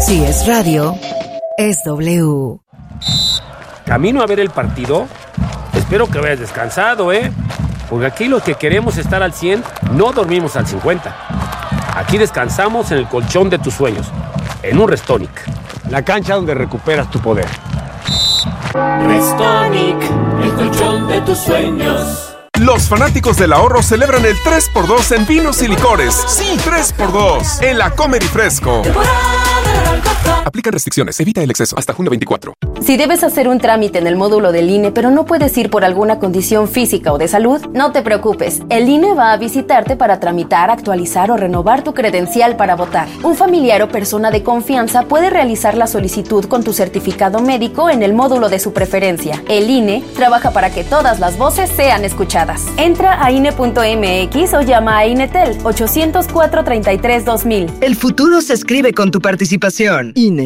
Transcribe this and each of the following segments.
Si es radio, es W. Camino a ver el partido. Espero que vayas descansado, porque aquí los que queremos estar al 100 no dormimos al 50. Aquí descansamos en el colchón de tus sueños, en un Restonic. La cancha donde recuperas tu poder. Restonic, el colchón de tus sueños. Los fanáticos del ahorro celebran el 3x2 en vinos y licores. Sí, 3x2 en la Comer y Fresco. Aplican restricciones, evita el exceso. Hasta junio 24. Si debes hacer un trámite en el módulo del INE, pero no puedes ir por alguna condición física o de salud, no te preocupes. El INE va a visitarte para tramitar, actualizar o renovar tu credencial para votar. Un familiar o persona de confianza puede realizar la solicitud con tu certificado médico en el módulo de su preferencia. El INE trabaja para que todas las voces sean escuchadas. Entra a INE.mx o llama a INETEL 804-33-2000. El futuro se escribe con tu participación. INE.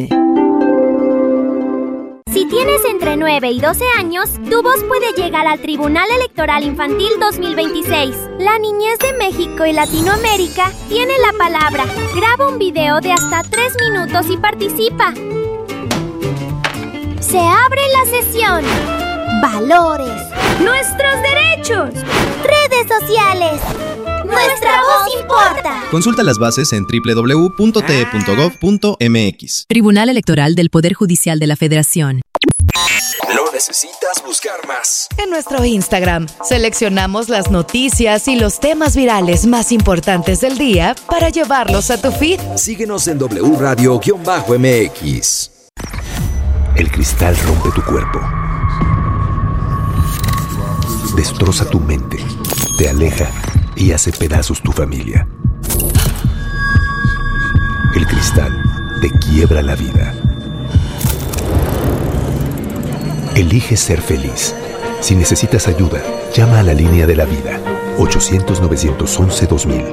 Si tienes entre 9 y 12 años, tu voz puede llegar al Tribunal Electoral Infantil 2026. La niñez de México y Latinoamérica tiene la palabra. Graba un video de hasta 3 minutos y participa. Se abre la sesión. Valores. Nuestros derechos. Redes sociales. ¡Nuestra voz importa! Consulta las bases en www.te.gov.mx. Tribunal Electoral del Poder Judicial de la Federación. No necesitas buscar más. En nuestro Instagram seleccionamos las noticias y los temas virales más importantes del día para llevarlos a tu feed. Síguenos en W Radio-MX. El cristal rompe tu cuerpo. Destroza tu mente. Te aleja y hace pedazos tu familia. El cristal te quiebra la vida. Elige ser feliz. Si necesitas ayuda, llama a la línea de la vida. 800-911-2000.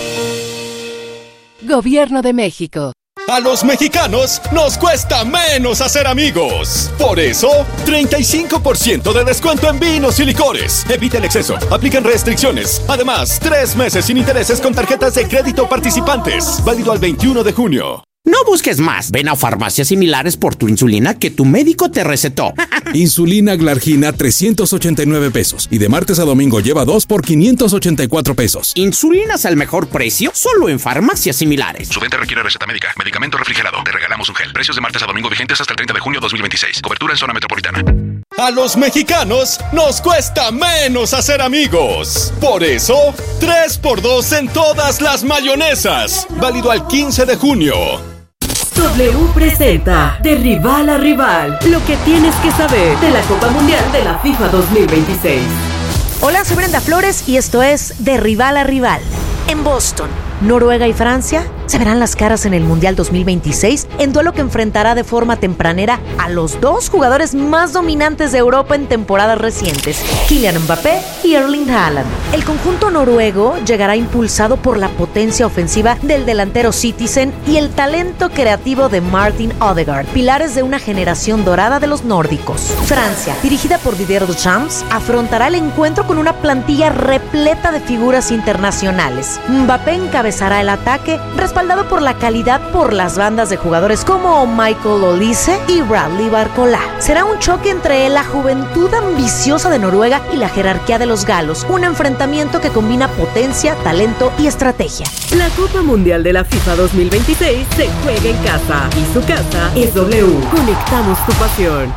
Gobierno de México. A los mexicanos nos cuesta menos hacer amigos. Por eso, 35% de descuento en vinos y licores. Evita el exceso. Aplican restricciones. Además, 3 meses sin intereses con tarjetas de crédito participantes. Válido al 21 de junio. No busques más. Ven a farmacias similares por tu insulina que tu médico te recetó. Insulina Glargina, 389 pesos. Y de martes a domingo lleva 2 por 584 pesos. Insulinas al mejor precio, solo en farmacias similares. Su venta requiere receta médica. Medicamento refrigerado. Te regalamos un gel. Precios de martes a domingo vigentes hasta el 30 de junio 2026. Cobertura en zona metropolitana. A los mexicanos nos cuesta menos hacer amigos. Por eso, 3x2 en todas las mayonesas. Válido al 15 de junio. W presenta De Rival a Rival, lo que tienes que saber de la Copa Mundial de la FIFA 2026. Hola, soy Brenda Flores y esto es De Rival a Rival. En Boston, Noruega y Francia se verán las caras en el Mundial 2026 en duelo que enfrentará de forma tempranera a los 2 jugadores más dominantes de Europa en temporadas recientes, Kylian Mbappé y Erling Haaland. El conjunto noruego llegará impulsado por la potencia ofensiva del delantero Citizen y el talento creativo de Martin Odegaard, pilares de una generación dorada de los nórdicos. Francia, dirigida por Didier Deschamps, afrontará el encuentro con una plantilla repleta de figuras internacionales. Mbappé encabezará el ataque, respaldado por la calidad por las bandas de jugadores como Michael Olise y Bradley Barcola. Será un choque entre la juventud ambiciosa de Noruega y la jerarquía de los galos, un enfrentamiento que combina potencia, talento y estrategia. La Copa Mundial de la FIFA 2026 se juega en casa y su casa es W. Conectamos tu pasión.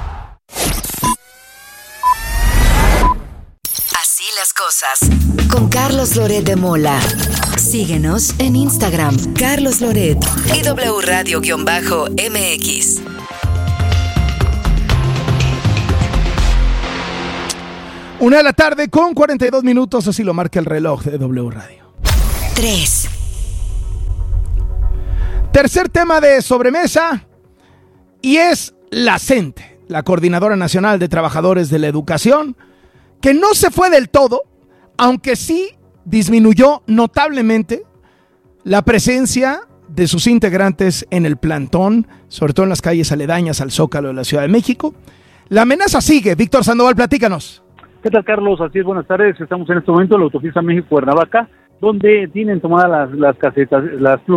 Así las cosas. Con Carlos Loret de Mola. Síguenos en Instagram, Carlos Loret y W Radio-MX. 1 de la tarde con 42 minutos, así lo marca el reloj de W Radio. 3. Tercer tema de sobremesa y es la CENTE, la Coordinadora Nacional de Trabajadores de la Educación, que no se fue del todo, aunque sí disminuyó notablemente la presencia de sus integrantes en el plantón, sobre todo en las calles aledañas al Zócalo de la Ciudad de México. La amenaza sigue. Víctor Sandoval, platícanos. ¿Qué tal, Carlos? Así es, buenas tardes. Estamos en este momento en la autopista México-Cuernavaca, donde tienen tomadas las casetas, las plumas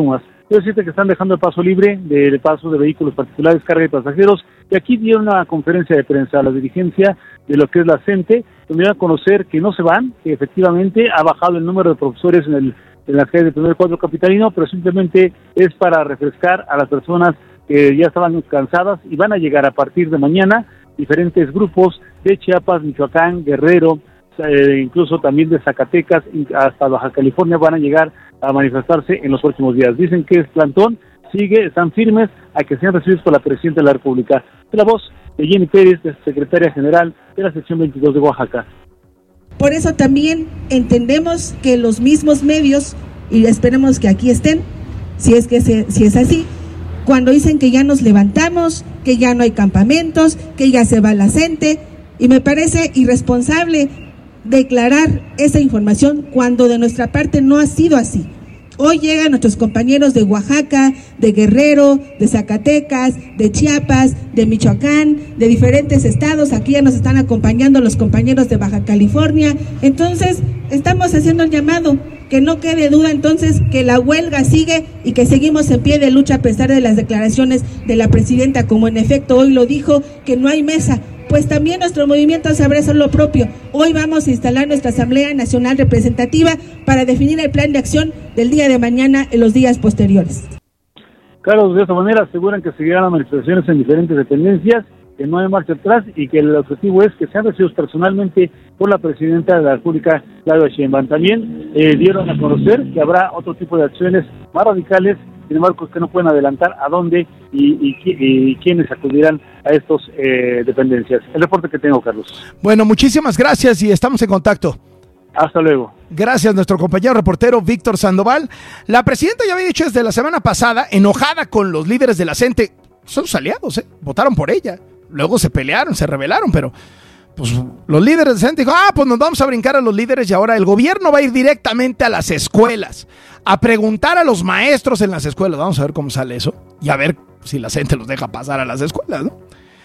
Quiero decirte que están dejando el paso libre de paso de vehículos particulares, carga y pasajeros, y aquí dieron una conferencia de prensa a la dirigencia de lo que es la CENTE, donde van a conocer que no se van, que efectivamente ha bajado el número de profesores en las calles del primer cuadro capitalino, pero simplemente es para refrescar a las personas que ya estaban cansadas y van a llegar a partir de mañana diferentes grupos de Chiapas, Michoacán, Guerrero, incluso también de Zacatecas hasta Baja California van a llegar a manifestarse en los próximos días. Dicen que el plantón sigue, están firmes a que sean recibidos por la Presidenta de la República. De la voz de Jenny Pérez, secretaria general de la sección 22 de Oaxaca. Por eso también entendemos que los mismos medios, y esperemos que aquí estén, si es así, cuando dicen que ya nos levantamos, que ya no hay campamentos, que ya se va la CENTE, y me parece irresponsable declarar esa información cuando de nuestra parte no ha sido así. Hoy llegan nuestros compañeros de Oaxaca, de Guerrero, de Zacatecas, de Chiapas, de Michoacán, de diferentes estados. Aquí ya nos están acompañando los compañeros de Baja California. Entonces, estamos haciendo el llamado, que no quede duda entonces que la huelga sigue y que seguimos en pie de lucha a pesar de las declaraciones de la presidenta, como en efecto hoy lo dijo, que no hay mesa. Pues también nuestro movimiento sabrá hacer lo propio. Hoy vamos a instalar nuestra Asamblea Nacional Representativa para definir el plan de acción del día de mañana en los días posteriores. Carlos, de esta manera aseguran que seguirán las manifestaciones en diferentes dependencias, que no hay marcha atrás y que el objetivo es que sean recibidos personalmente por la Presidenta de la República, Claudia Sheinbaum. También dieron a conocer que habrá otro tipo de acciones más radicales, sin embargo, que no pueden adelantar a dónde y quiénes acudirán a estas dependencias. El reporte que tengo, Carlos. Bueno, muchísimas gracias y estamos en contacto. Hasta luego. Gracias, nuestro compañero reportero Víctor Sandoval. La presidenta ya había dicho desde la semana pasada, enojada con los líderes de la CENTE, son sus aliados, votaron por ella. Luego se pelearon, se rebelaron, pero pues los líderes de CENTE dijeron, pues nos vamos a brincar a los líderes y ahora el gobierno va a ir directamente a las escuelas a preguntar a los maestros en las escuelas. Vamos a ver cómo sale eso y a ver si la CENTE los deja pasar a las escuelas, ¿no?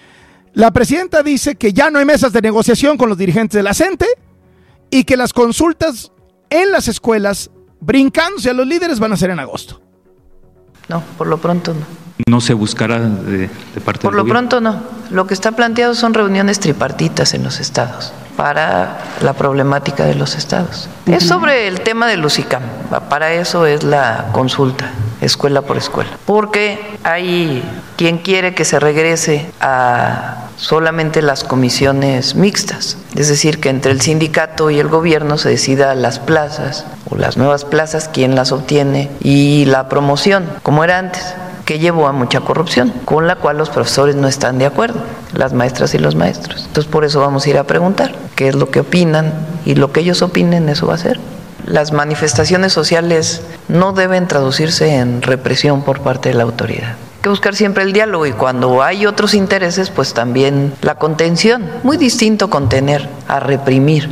La presidenta dice que ya no hay mesas de negociación con los dirigentes de la CENTE y que las consultas en las escuelas, brincándose a los líderes, van a ser en agosto. No, por lo pronto no. ¿No se buscará de parte Por del lo gobierno? pronto no. Lo que está planteado son reuniones tripartitas en los estados para la problemática de los estados. Es sobre el tema del UCICAM. Para eso es la consulta, escuela por escuela. Porque hay quien quiere que se regrese a solamente las comisiones mixtas. Es decir, que entre el sindicato y el gobierno se decida las plazas o las nuevas plazas, quién las obtiene y la promoción, como era antes, que llevó a mucha corrupción, con la cual los profesores no están de acuerdo, las maestras y los maestros. Entonces por eso vamos a ir a preguntar qué es lo que opinan y lo que ellos opinen, eso va a ser. Las manifestaciones sociales no deben traducirse en represión por parte de la autoridad. Hay que buscar siempre el diálogo y cuando hay otros intereses, pues también la contención. Muy distinto contener a reprimir.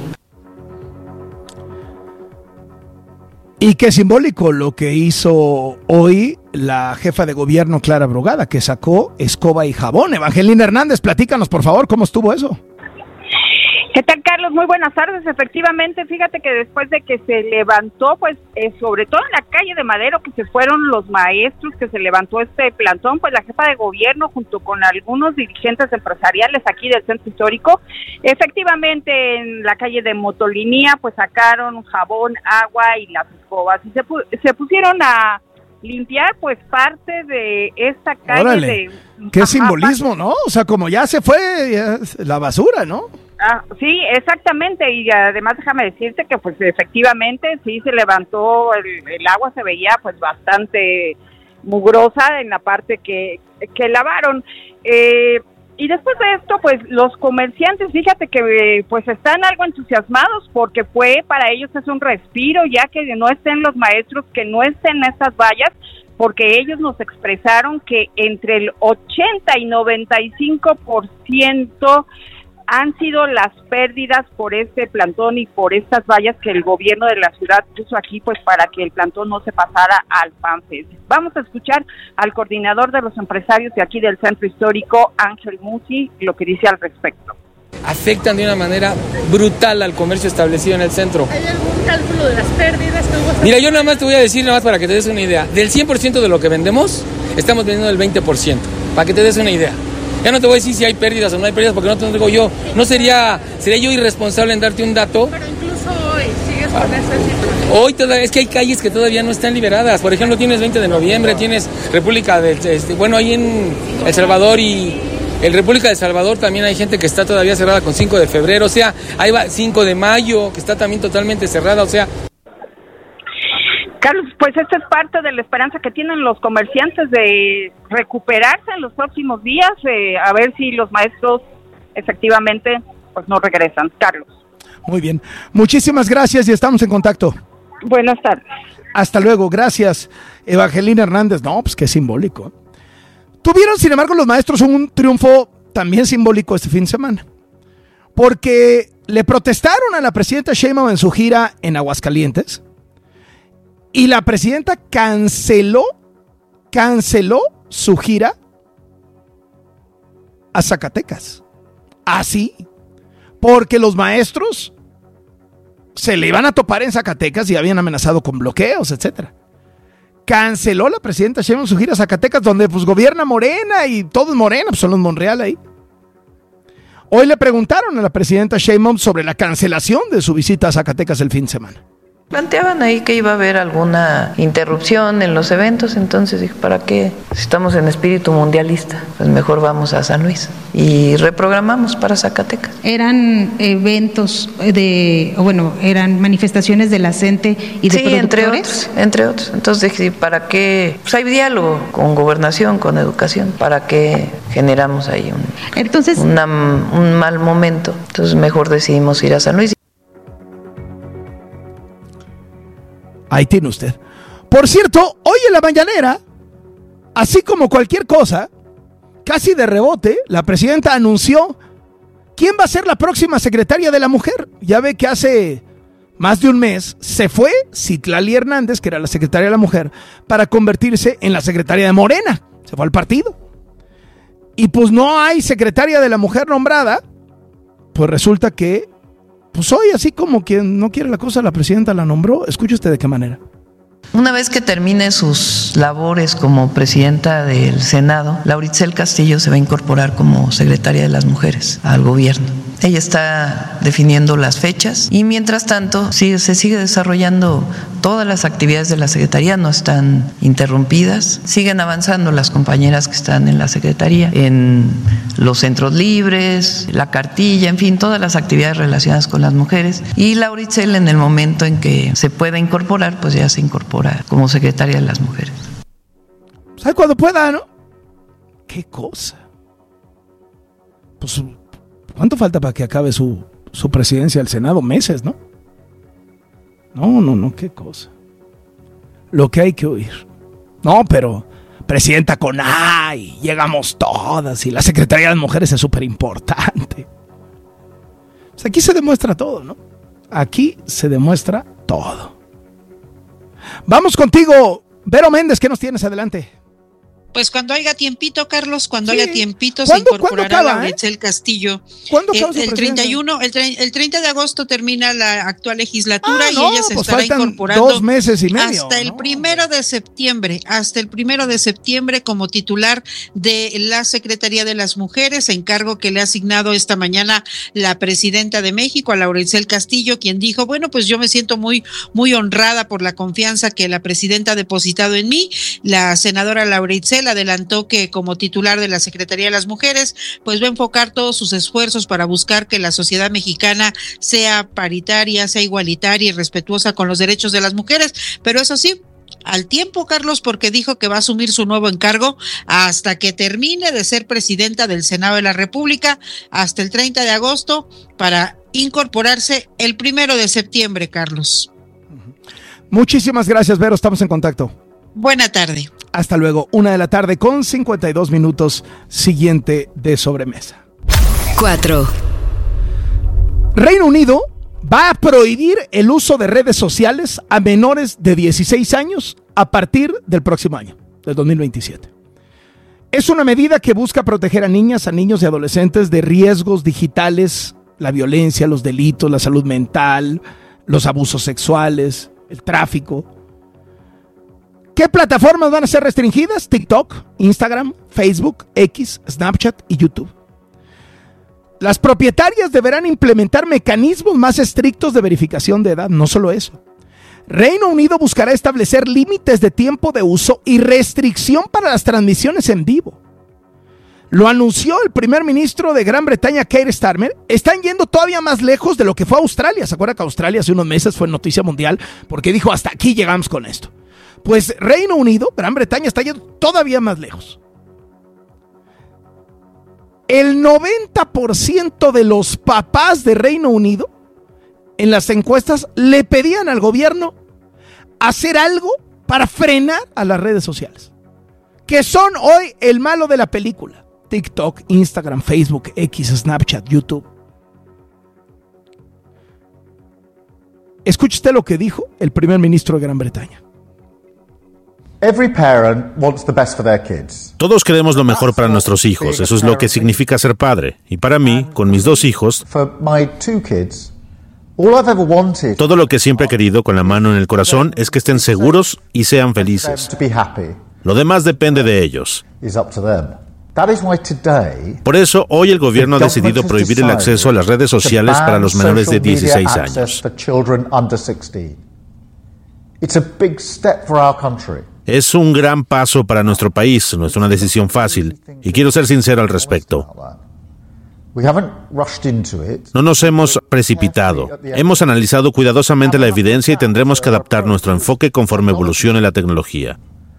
Y qué simbólico lo que hizo hoy la jefa de gobierno Clara Brugada, que sacó escoba y jabón. Evangelina Hernández, platícanos por favor, ¿cómo estuvo eso? ¿Qué tal, Carlos? Muy buenas tardes. Efectivamente, fíjate que después de que se levantó, pues, sobre todo en la calle de Madero, que se fueron los maestros, que se levantó este plantón, pues la jefa de gobierno, junto con algunos dirigentes empresariales aquí del centro histórico, efectivamente en la calle de Motolinía, pues sacaron jabón, agua y las escobas, y se pusieron a limpiar, pues, parte de esta calle. Órale, qué simbolismo, ¿no? O sea, como ya se fue la basura, ¿no? Sí, exactamente, y además déjame decirte que pues efectivamente sí se levantó, el agua se veía pues bastante mugrosa en la parte que lavaron, y después de esto pues los comerciantes, fíjate que pues están algo entusiasmados porque para ellos es un respiro, ya que no estén los maestros, que no estén estas vallas, porque ellos nos expresaron que entre el 80 y 95% han sido las pérdidas por este plantón y por estas vallas que el gobierno de la ciudad puso aquí, pues para que el plantón no se pasara al FanFest. Vamos a escuchar al coordinador de los empresarios de aquí del centro histórico, Ángel Musi, lo que dice al respecto. afectan de una manera brutal al comercio establecido en el centro. ¿Hay algún cálculo de las pérdidas? Mira, yo nada más te voy a decir, nada más para que te des una idea. Del 100% de lo que vendemos, estamos vendiendo el 20%, para que te des una idea. Ya no te voy a decir si hay pérdidas o no hay pérdidas, porque no te lo digo yo. No sería yo irresponsable en darte un dato. Pero incluso hoy sigues con esa cifra. Hoy es que hay calles que todavía no están liberadas. Por ejemplo, tienes 20 de noviembre, tienes República del... ahí en El Salvador y... En República de Salvador también hay gente que está todavía cerrada con 5 de febrero, o sea, ahí va 5 de mayo, que está también totalmente cerrada, o sea... Carlos, pues esta es parte de la esperanza que tienen los comerciantes de recuperarse en los próximos días, a ver si los maestros efectivamente pues no regresan. Carlos. Muy bien, muchísimas gracias y estamos en contacto. Buenas tardes. Hasta luego, gracias. Evangelina Hernández, no, pues qué simbólico. Tuvieron, sin embargo, los maestros un triunfo también simbólico este fin de semana, porque le protestaron a la presidenta Sheinbaum en su gira en Aguascalientes y la presidenta canceló su gira a Zacatecas. Así, porque los maestros se le iban a topar en Zacatecas y habían amenazado con bloqueos, etcétera. Canceló la presidenta Sheinbaum su gira a Zacatecas, donde pues gobierna Morena y todo es Morena, pues son los Monreal ahí. Hoy le preguntaron a la presidenta Sheinbaum sobre la cancelación de su visita a Zacatecas el fin de semana. Planteaban ahí que iba a haber alguna interrupción en los eventos, entonces dije, ¿para qué? Si estamos en espíritu mundialista, pues mejor vamos a San Luis. Y reprogramamos para Zacatecas. ¿Eran eventos eran manifestaciones de la CENTE y de productores? Entre otros. Entonces dije, ¿para qué? Pues hay diálogo con gobernación, con educación. ¿Para qué generamos ahí un mal momento? Entonces mejor decidimos ir a San Luis. Ahí tiene usted. Por cierto, hoy en la mañanera, así como cualquier cosa, casi de rebote, la presidenta anunció quién va a ser la próxima secretaria de la mujer. Ya ve que hace más de un mes se fue Citlali Hernández, que era la secretaria de la mujer, para convertirse en la secretaria de Morena. Se fue al partido. Y pues no hay secretaria de la mujer nombrada. Pues resulta que pues hoy, así como quien no quiere la cosa, la presidenta la nombró. Escuche usted de qué manera. Una vez que termine sus labores como presidenta del Senado, Laura Itzel Castillo se va a incorporar como secretaria de las mujeres al gobierno. Ella está definiendo las fechas y mientras tanto se sigue desarrollando todas las actividades de la Secretaría, no están interrumpidas. Siguen avanzando las compañeras que están en la Secretaría, en los centros libres, la cartilla, en fin, todas las actividades relacionadas con las mujeres. Y Laura Itzel, en el momento en que se pueda incorporar, pues ya se incorpora como secretaria de las mujeres. ¿Sabe cuándo pueda, no? ¿Qué cosa? Pues, ¿cuánto falta para que acabe su presidencia del Senado? Meses, ¿no? No, qué cosa. Lo que hay que oír. No, pero presidenta con A y llegamos todas y la Secretaría de las Mujeres es súper importante. Pues aquí se demuestra todo, ¿no? Aquí se demuestra todo. Vamos contigo, Vero Méndez, ¿qué nos tienes? Adelante. Pues cuando haya tiempito, Carlos, cuando haya tiempito se incorporará Laura Itzel Castillo. ¿Cuándo acaba el 30 de agosto termina la actual legislatura y ella se estará incorporando 2 meses y medio, hasta el 1 de septiembre, como titular de la Secretaría de las Mujeres, encargo que le ha asignado esta mañana la presidenta de México, a Laura Itzel Castillo, quien dijo, bueno, pues yo me siento muy, muy honrada por la confianza que la presidenta ha depositado en mí. La senadora Laura Itzel adelantó que como titular de la Secretaría de las Mujeres, pues va a enfocar todos sus esfuerzos para buscar que la sociedad mexicana sea paritaria, sea igualitaria y respetuosa con los derechos de las mujeres, pero eso sí, al tiempo, Carlos, porque dijo que va a asumir su nuevo encargo hasta que termine de ser presidenta del Senado de la República, hasta el 30 de agosto, para incorporarse el 1 de septiembre, Carlos. Muchísimas gracias, Vero, estamos en contacto. Buena tarde. Hasta luego, 1:00 p.m. con 52 minutos, siguiente de sobremesa. 4. Reino Unido va a prohibir el uso de redes sociales a menores de 16 años a partir del próximo año, del 2027. Es una medida que busca proteger a niñas, a niños y adolescentes de riesgos digitales, la violencia, los delitos, la salud mental, los abusos sexuales, el tráfico. ¿Qué plataformas van a ser restringidas? TikTok, Instagram, Facebook, X, Snapchat y YouTube. Las propietarias deberán implementar mecanismos más estrictos de verificación de edad, no solo eso. Reino Unido buscará establecer límites de tiempo de uso y restricción para las transmisiones en vivo. Lo anunció el primer ministro de Gran Bretaña, Keir Starmer. Están yendo todavía más lejos de lo que fue Australia. ¿Se acuerda que Australia hace unos meses fue noticia mundial? Porque dijo, hasta aquí llegamos con esto. Pues Reino Unido, Gran Bretaña, está yendo todavía más lejos. El 90% de los papás de Reino Unido en las encuestas le pedían al gobierno hacer algo para frenar a las redes sociales, que son hoy el malo de la película. TikTok, Instagram, Facebook, X, Snapchat, YouTube. Escuche usted lo que dijo el primer ministro de Gran Bretaña. Todos queremos lo mejor para nuestros hijos. Eso es lo que significa ser padre. Y para mí, con mis 2 hijos, todo lo que siempre he querido con la mano en el corazón es que estén seguros y sean felices. Lo demás depende de ellos. Por eso, hoy el gobierno ha decidido prohibir el acceso a las redes sociales para los menores de 16 años. Es un gran paso para nuestro país, no es una decisión fácil, y quiero ser sincero al respecto. No nos hemos precipitado. Hemos analizado cuidadosamente la evidencia y tendremos que adaptar nuestro enfoque conforme evolucione la tecnología.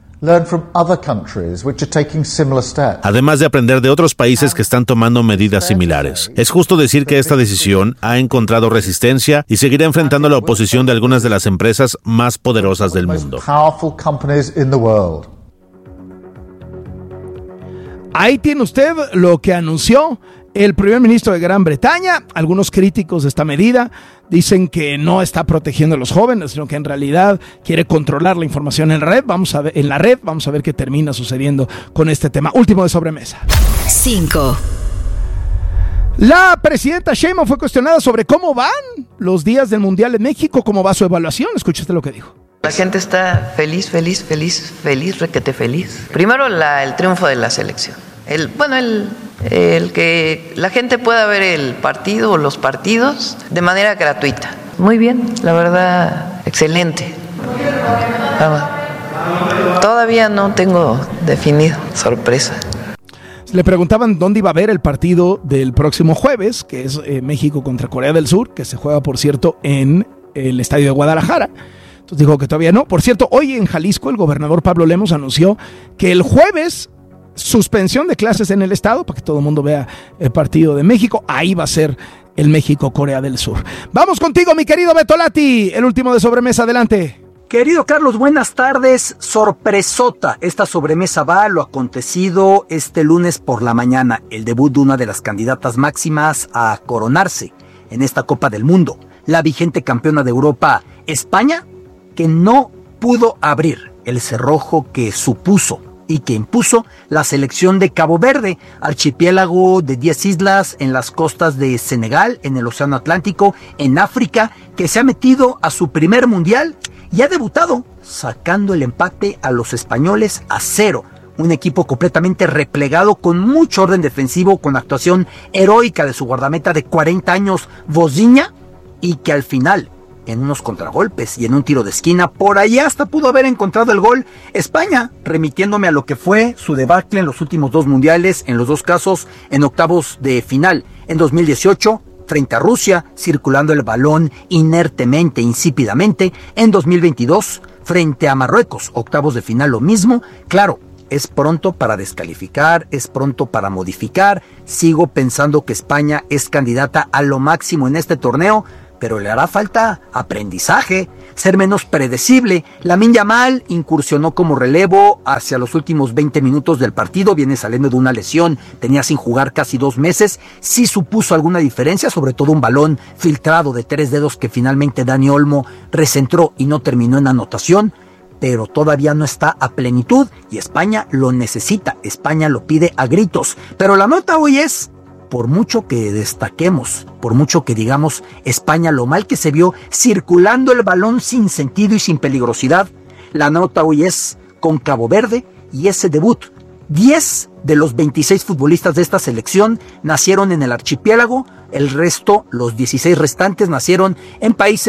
Además de aprender de otros países que están tomando medidas similares. Es justo decir que esta decisión ha encontrado resistencia y seguirá enfrentando la oposición de algunas de las empresas más poderosas del mundo. Ahí tiene usted lo que anunció el primer ministro de Gran Bretaña. Algunos críticos de esta medida dicen que no está protegiendo a los jóvenes, sino que en realidad quiere controlar la información en la red. Vamos a ver qué termina sucediendo con este tema. Último de sobremesa. 5. La presidenta Sheinbaum fue cuestionada sobre cómo van los días del Mundial en México, cómo va su evaluación. Escúchate lo que dijo. La gente está feliz, requete feliz. Primero el triunfo de la selección. El que la gente pueda ver el partido o los partidos de manera gratuita. Muy bien, la verdad, excelente. Todavía no tengo definido, sorpresa. Le preguntaban dónde iba a ver el partido del próximo jueves, que es México contra Corea del Sur, que se juega, por cierto, en el estadio de Guadalajara. Entonces dijo que todavía no. Por cierto, hoy en Jalisco el gobernador Pablo Lemos anunció que el jueves suspensión de clases en el estado para que todo el mundo vea el partido de México. Ahí va a ser el México-Corea del Sur. Vamos contigo, mi querido Beto Lati, el último de sobremesa. Adelante. Querido Carlos, buenas tardes. Sorpresota. Esta sobremesa va a lo acontecido este lunes por la mañana, el debut de una de las candidatas máximas a coronarse en esta Copa del Mundo, la vigente campeona de Europa, España, que no pudo abrir el cerrojo que supuso y que impuso la selección de Cabo Verde, archipiélago de 10 islas en las costas de Senegal, en el Océano Atlántico, en África, que se ha metido a su primer mundial y ha debutado sacando el empate a los españoles a 0. Un equipo completamente replegado, con mucho orden defensivo, con actuación heroica de su guardameta de 40 años, Vozinha, y que al final, en unos contragolpes y en un tiro de esquina, por ahí hasta pudo haber encontrado el gol España, remitiéndome a lo que fue su debacle en los últimos 2 mundiales, en los 2 casos en octavos de final. En 2018, frente a Rusia, circulando el balón inertemente, insípidamente. En 2022, frente a Marruecos, octavos de final, lo mismo. Claro, es pronto para descalificar, es pronto para modificar. Sigo pensando que España es candidata a lo máximo en este torneo, pero le hará falta aprendizaje, ser menos predecible. Lamine Yamal incursionó como relevo hacia los últimos 20 minutos del partido, viene saliendo de una lesión, tenía sin jugar casi 2 meses, sí supuso alguna diferencia, sobre todo un balón filtrado de 3 dedos que finalmente Dani Olmo recentró y no terminó en anotación, pero todavía no está a plenitud y España lo necesita, España lo pide a gritos. Pero la nota hoy es, por mucho que destaquemos, por mucho que digamos España lo mal que se vio circulando el balón sin sentido y sin peligrosidad, la nota hoy es con Cabo Verde y ese debut. 10 de los 26 futbolistas de esta selección nacieron en el archipiélago, el resto, los 16 restantes, nacieron en países